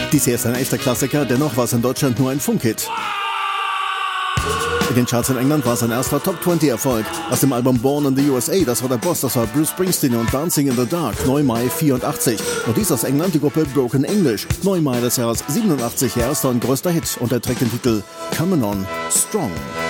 Dies hier ist ein echter Klassiker, dennoch war es in Deutschland nur ein Funkhit. In den Charts in England war es ein erster Top-20-Erfolg. Aus dem Album Born in the USA, das war der Boss, das war Bruce Springsteen und Dancing in the Dark, Neumai 84. Und dies aus England die Gruppe Broken English, Neumai des Jahres 87, ihr erster und größter Hit, und er trägt den Titel Coming On Strong.